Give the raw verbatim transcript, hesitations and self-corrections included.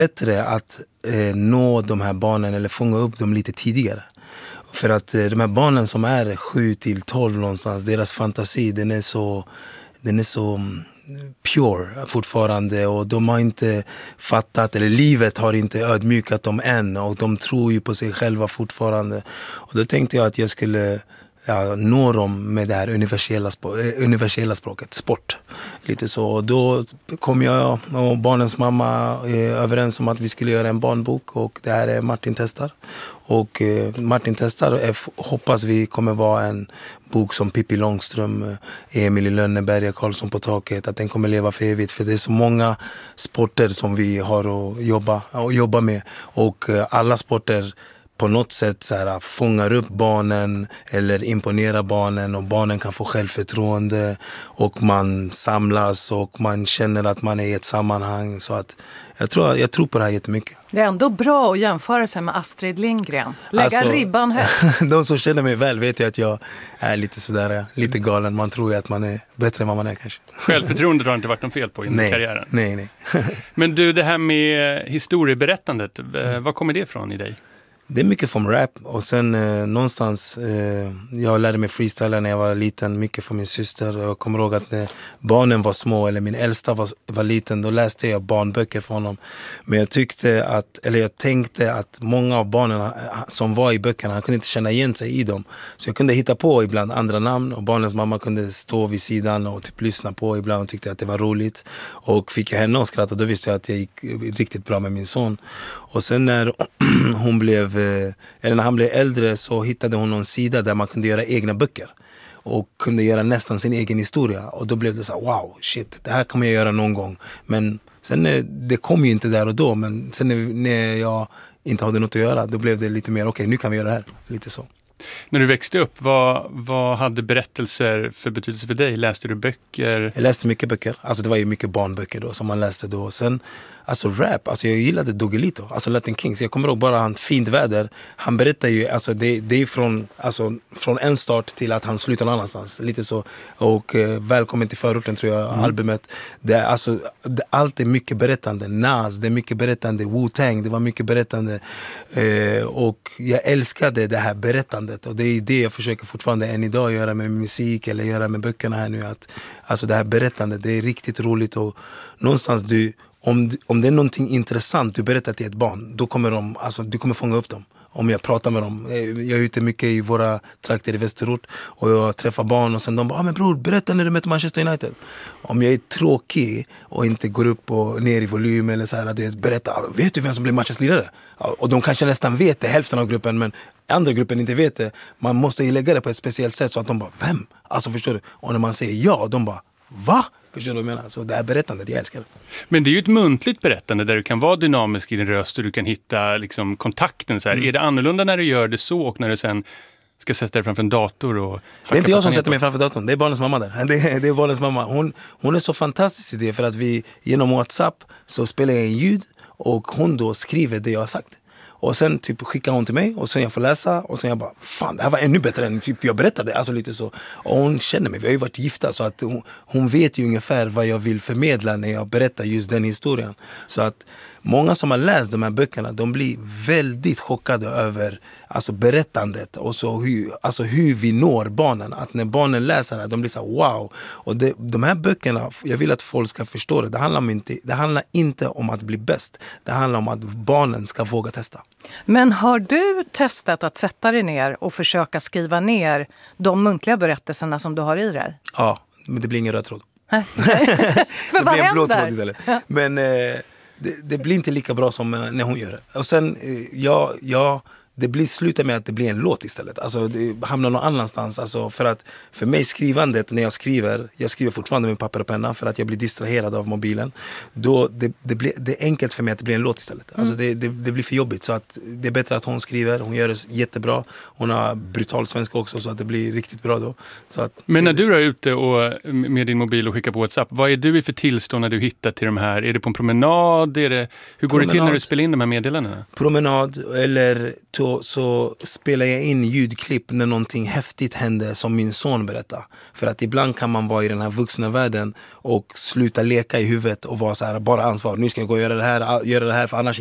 bättre att eh, nå de här barnen eller fånga upp dem lite tidigare. För att eh, de här barnen som är sju till tolv någonstans, deras fantasi den är så, den är så pure fortfarande, och de har inte fattat, eller livet har inte ödmjukat dem än, och de tror ju på sig själva fortfarande. Och då tänkte jag att jag skulle ja, nå dem med det här universella, spå- universella språket, sport. Lite så. Och då kom jag och barnens mamma eh, överens om att vi skulle göra en barnbok, och det här är Martin testar. Och eh, Martin testar är, hoppas vi kommer vara en bok som Pippi Långström, Emil i Lönneberga, Karlsson på taket, att den kommer leva för evigt. För det är så många sporter som vi har att jobba, att jobba med, och eh, alla sporter på något sätt så här, fångar upp barnen eller imponerar barnen, och barnen kan få självförtroende, och man samlas och man känner att man är i ett sammanhang. Så att jag tror, jag tror på det här jättemycket. Det är ändå bra att jämföra sig med Astrid Lindgren. Lägga alltså, ribban högt. De som känner mig väl vet ju att jag är lite sådär, lite galen. Man tror ju att man är bättre än vad man är kanske. Självförtroende har inte varit någon fel på i nej, karriären. Nej, nej. Men du, det här med historieberättandet, mm. vad kommer det ifrån i dig? Det är mycket från rap, och sen eh, någonstans, eh, jag lärde mig freestyla när jag var liten, mycket från min syster. Jag kommer ihåg att när barnen var små, eller min äldsta var, var liten, då läste jag barnböcker från honom. Men jag tyckte att, eller jag tänkte att många av barnen som var i böckerna, han kunde inte känna igen sig i dem. Så jag kunde hitta på ibland andra namn, och barnens mamma kunde stå vid sidan och typ lyssna på ibland och tyckte att det var roligt. Och fick jag henne att skratta, då visste jag att jag gick riktigt bra med min son. Och sen när hon blev, eller när han blev äldre, så hittade hon någon sida där man kunde göra egna böcker och kunde göra nästan sin egen historia. Och då blev det så här, wow, shit, det här kommer jag göra någon gång. Men sen, det kom ju inte där och då, men sen när, när jag inte hade något att göra, då blev det lite mer, okej, okay, nu kan vi göra det här, lite så. När du växte upp, vad, vad hade berättelser för betydelse för dig? Läste du böcker? Jag läste mycket böcker. Alltså det var ju mycket barnböcker då som man läste då. Sen, alltså rap, alltså jag gillade Doggelito, alltså Latin Kings. Jag kommer ihåg bara han Fint väder. Han berättar ju, alltså det, det är från, alltså, från en start till att han slutar någon annanstans. Lite så. Och eh, Välkommen till förorten tror jag, mm. albumet. Det är, alltså, det, allt är mycket berättande. Nas, det är mycket berättande. Wu-Tang, det var mycket berättande. Eh, och jag älskade det här berättandet. Och det är det jag försöker fortfarande än idag göra med musik eller göra med böckerna här nu. Att, alltså det här berättandet, det är riktigt roligt. Och någonstans du, om, om det är någonting intressant du berättar till ett barn, då kommer de, alltså, du kommer fånga upp dem. Om jag pratar med dem. Jag är ute mycket i våra trakter i Västerort, och jag träffar barn och sen de bara, ah, men bror, berätta när du möter Manchester United. Om jag är tråkig och inte går upp och ner i volym eller så här, det berätta, vet du vem som blev matchens lirare? Och de kanske nästan vet det, hälften av gruppen, men andra gruppen inte vet det. Man måste ju lägga det på ett speciellt sätt så att de bara, vem? Alltså förstår du? Och när man säger ja, de bara, va? Förstår du vad jag menar? Så det här berättandet, jag älskar det. Men det är ju ett muntligt berättande där du kan vara dynamisk i din röst och du kan hitta liksom, kontakten. Så här. Mm. Är det annorlunda när du gör det så och när du sen ska sätta dig framför en dator? Och det är inte jag som sätter mig framför datorn, det är barnens mamma där. Det är, det är barnens mamma. Hon, hon är så fantastisk i det, för att vi genom WhatsApp så spelar jag en ljud och hon då skriver det jag har sagt. Och sen typ skickar hon till mig, och sen jag får läsa, och sen jag bara, fan, det här var ännu bättre än typ jag berättade, alltså lite så. Och hon känner mig, vi har ju varit gifta, så att hon, hon vet ju ungefär vad jag vill förmedla när jag berättar just den historien. Så att många som har läst de här böckerna, de blir väldigt chockade över alltså berättandet och så hur, alltså hur vi når barnen. Att när barnen läser det, de blir så här, wow. Och det, de här böckerna, jag vill att folk ska förstå det. Det handlar, om inte, det handlar inte om att bli bäst. Det handlar om att barnen ska våga testa. Men har du testat att sätta dig ner och försöka skriva ner de muntliga berättelserna som du har i dig? Ja, men det blir ingen röd tråd. För det vad blir en händer? blå tråd istället. Men eh, det, det blir inte lika bra som eh, när hon gör det. Och sen, eh, ja, ja, det blir slutar med att det blir en låt istället. Alltså det hamnar någon annanstans. Alltså för att för mig skrivandet, när jag skriver, jag skriver fortfarande med papper och penna för att jag blir distraherad av mobilen. Då det, det, blir, det är enkelt för mig att det blir en låt istället. Alltså det, det, det blir för jobbigt, så att det är bättre att hon skriver. Hon gör det jättebra. Hon har brutal svenska också, så att det blir riktigt bra då. Så att, men när du är ute och, med din mobil och skickar på WhatsApp, vad är du i för tillstånd när du hittar till de här? Är det på en promenad? Är det, hur går promenad. Det till när du spelar in de här meddelandena? Promenad eller to så, så spelar jag in ljudklipp när någonting häftigt händer som min son berättar. För att ibland kan man vara i den här vuxna världen och sluta leka i huvudet och vara så här, bara ansvar. Nu ska jag gå och göra det här, göra det här för annars